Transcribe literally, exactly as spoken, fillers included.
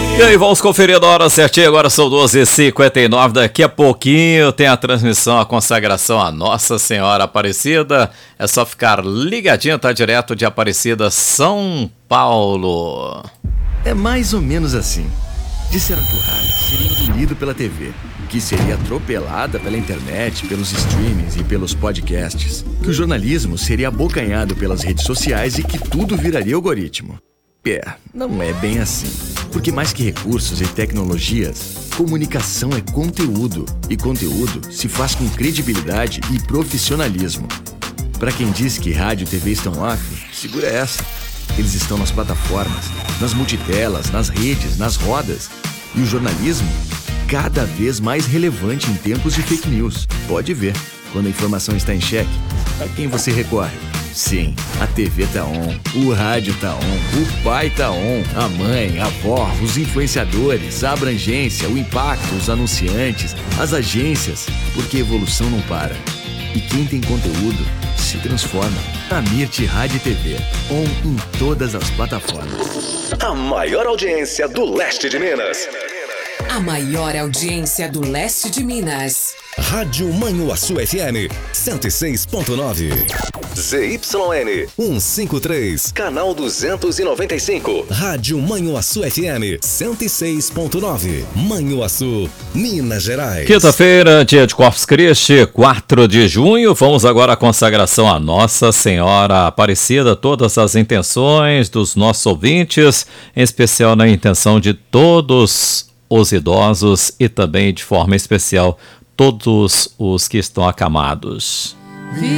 E aí, vamos conferir a hora certinho. Agora são doze e cinquenta e nove. Daqui a pouquinho tem a transmissão, a consagração à Nossa Senhora Aparecida. É só ficar ligadinho, tá direto de Aparecida, São Paulo. É mais ou menos assim. Disseram que o rádio seria engolido pela T V, que seria atropelada pela internet, pelos streamings e pelos podcasts, que o jornalismo seria abocanhado pelas redes sociais e que tudo viraria algoritmo. É, não é bem assim. Porque mais que recursos e tecnologias, comunicação é conteúdo. E conteúdo se faz com credibilidade e profissionalismo. Para quem diz que rádio e T V estão off, segura essa. Eles estão nas plataformas, nas multitelas, nas redes, nas rodas. E o jornalismo, cada vez mais relevante em tempos de fake news. Pode ver, quando a informação está em xeque, a quem você recorre? Sim, a T V tá on, o rádio tá on, o pai tá on, a mãe, a avó, os influenciadores, a abrangência, o impacto, os anunciantes, as agências, porque a evolução não para. E quem tem conteúdo se transforma. A Mirte Rádio e T V, on em todas as plataformas. A maior audiência do leste de Minas. A maior audiência do leste de Minas. Rádio Manhuaçu F M cento e seis ponto nove. Z Y N cento e cinquenta e três, canal duzentos e noventa e cinco. Rádio Manhuaçu F M cento e seis ponto nove. Manhuaçu, Minas Gerais. Quinta-feira, dia de Corpus Christi, quatro de junho. Vamos agora à consagração à Nossa Senhora Aparecida. Todas as intenções dos nossos ouvintes, em especial na intenção de todos os idosos e também de forma especial todos os que estão acamados.